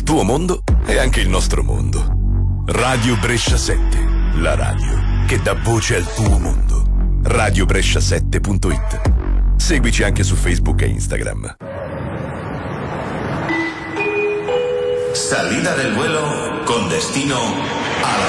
tuo mondo è anche il nostro mondo. Radio Brescia 7, la radio che dà voce al tuo mondo. radiobrescia7.it. Seguici anche su Facebook e Instagram. Salida del vuelo con destino